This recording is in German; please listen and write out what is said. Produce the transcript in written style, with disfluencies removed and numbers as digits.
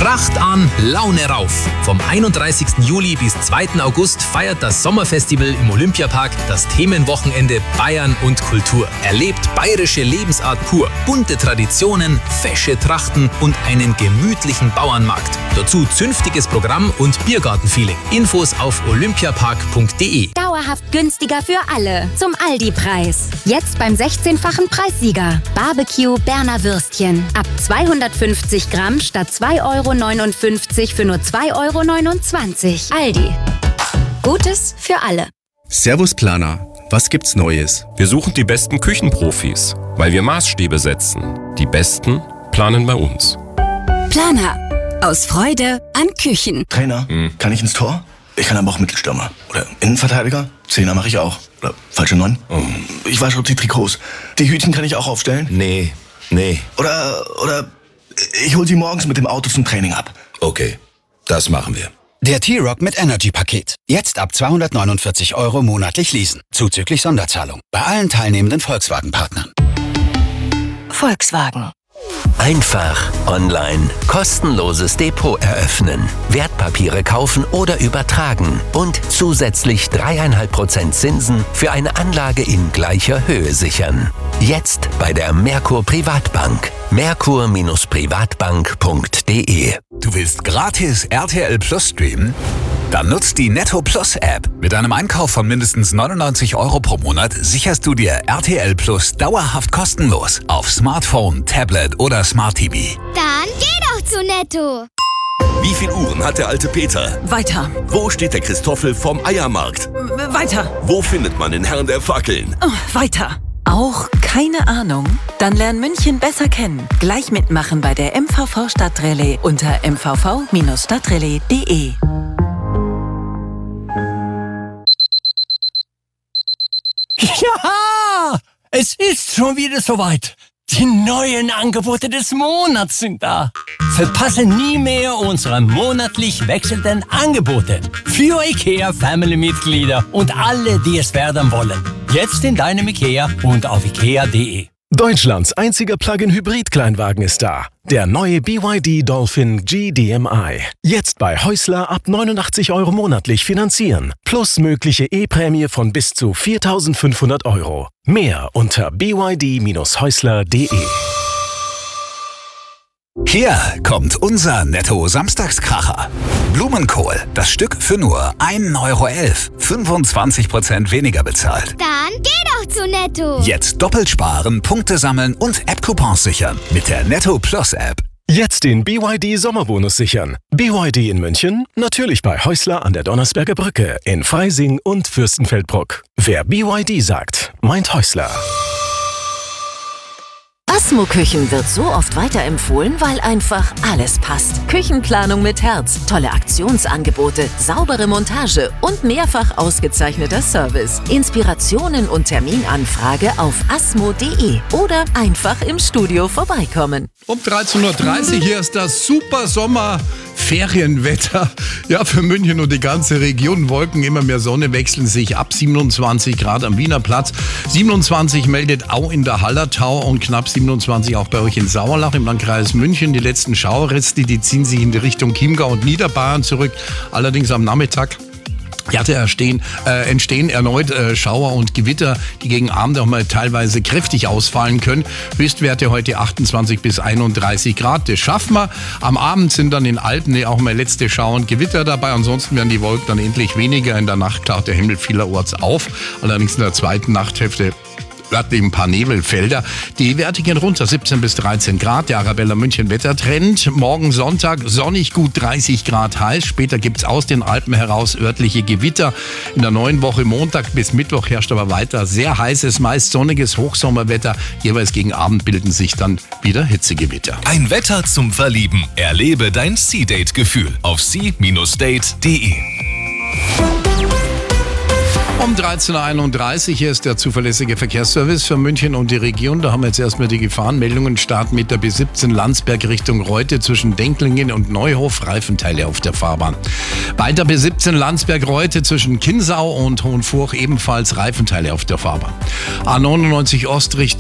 Pracht an, Laune rauf. Vom 31. Juli bis 2. August feiert das Sommerfestival im Olympiapark das Themenwochenende Bayern und Kultur. Erlebt bayerische Lebensart pur, bunte Traditionen, fesche Trachten und einen gemütlichen Bauernmarkt. Dazu zünftiges Programm und Biergartenfeeling. Infos auf olympiapark.de. Dauerhaft günstiger für alle. Zum Aldi-Preis. Jetzt beim 16-fachen Preissieger. Barbecue Berner Würstchen. Ab 250 Gramm statt 2,59 € für nur 2,29 €. Aldi. Gutes für alle. Servus Planer. Was gibt's Neues? Wir suchen die besten Küchenprofis, weil wir Maßstäbe setzen. Die Besten planen bei uns. Planer. Aus Freude an Küchen. Trainer, kann ich ins Tor? Ich kann aber auch Mittelstürmer. Oder Innenverteidiger? Zehner mache ich auch. Oder falsche 9? Ich wasche auch die Trikots. Die Hütchen kann ich auch aufstellen? Nee. Oder ich hol sie morgens mit dem Auto zum Training ab. Okay, das machen wir. Der T-Roc mit Energy-Paket. Jetzt ab 249 € monatlich leasen. Zuzüglich Sonderzahlung. Bei allen teilnehmenden Volkswagen-Partnern. Volkswagen. Einfach online kostenloses Depot eröffnen, Wertpapiere kaufen oder übertragen und zusätzlich 3,5% Zinsen für eine Anlage in gleicher Höhe sichern. Jetzt bei der Merkur Privatbank. Merkur-Privatbank.de. Du willst gratis RTL Plus streamen? Dann nutzt die Netto Plus App. Mit einem Einkauf von mindestens 99 € pro Monat sicherst du dir RTL Plus dauerhaft kostenlos auf Smartphone, Tablet oder Smart TV. Dann geh doch zu Netto. Wie viel Uhren hat der alte Peter? Weiter. Wo steht der Christoffel vom Eiermarkt? Weiter. Wo findet man den Herrn der Fackeln? Weiter. Auch keine Ahnung? Dann lern München besser kennen. Gleich mitmachen bei der MVV Stadtrallye unter mvv-stadtrallye.de. Ja, es ist schon wieder soweit. Die neuen Angebote des Monats sind da. Verpasse nie mehr unsere monatlich wechselnden Angebote. Für IKEA Family-Mitglieder und alle, die es werden wollen. Jetzt in deinem IKEA und auf ikea.de. Deutschlands einziger Plug-in-Hybrid-Kleinwagen ist da. Der neue BYD Dolphin GDMI. Jetzt bei Häusler ab 89 € monatlich finanzieren. Plus mögliche E-Prämie von bis zu 4.500 €. Mehr unter byd-häusler.de. Hier kommt unser Netto-Samstagskracher. Blumenkohl, das Stück für nur 1,11 €. 25% weniger bezahlt. Dann geh doch zu Netto. Jetzt doppelt sparen, Punkte sammeln und App-Coupons sichern mit der Netto Plus App. Jetzt den BYD Sommerbonus sichern. BYD in München, natürlich bei Häusler an der Donnersberger Brücke, in Freising und Fürstenfeldbruck. Wer BYD sagt, meint Häusler. Asmo Küchen wird so oft weiterempfohlen, weil einfach alles passt. Küchenplanung mit Herz, tolle Aktionsangebote, saubere Montage und mehrfach ausgezeichneter Service. Inspirationen und Terminanfrage auf asmo.de oder einfach im Studio vorbeikommen. Um 13:30 Uhr, hier ist das super Sommer-Ferienwetter. Ja, für München und die ganze Region. Wolken, immer mehr Sonne wechseln sich ab. 27 Grad am Wiener Platz. 27 meldet Au in der Hallertau und knapp 27 auch bei euch in Sauerlach im Landkreis München. Die letzten Schauerreste, die ziehen sich in die Richtung Chiemgau und Niederbayern zurück. Allerdings am Nachmittag entstehen erneut Schauer und Gewitter, die gegen Abend auch mal teilweise kräftig ausfallen können. Höchstwerte heute 28 bis 31 Grad. Das schaffen wir. Am Abend sind dann in Alten auch mal letzte Schauer und Gewitter dabei. Ansonsten werden die Wolken dann endlich weniger. In der Nacht klart der Himmel vielerorts auf. Allerdings in der zweiten Nachthälfte ein paar Nebelfelder. Die Werte gehen runter, 17 bis 13 Grad. Der Arabella München Wettertrend. Morgen Sonntag sonnig, gut 30 Grad heiß. Später gibt's aus den Alpen heraus örtliche Gewitter. In der neuen Woche Montag bis Mittwoch herrscht aber weiter sehr heißes, meist sonniges Hochsommerwetter. Jeweils gegen Abend bilden sich dann wieder Hitzegewitter. Ein Wetter zum Verlieben. Erlebe dein Sea-Date-Gefühl auf sea-date.de. Um 13:31 Uhr, hier ist der zuverlässige Verkehrsservice für München und die Region. Da haben wir jetzt erstmal die Gefahrenmeldungen. Starten mit der B17 Landsberg Richtung Reute zwischen Denklingen und Neuhof, Reifenteile auf der Fahrbahn. Weiter B17 Landsberg Reute zwischen Kinsau und Hohenfurch, ebenfalls Reifenteile auf der Fahrbahn. A99 Ost Richtung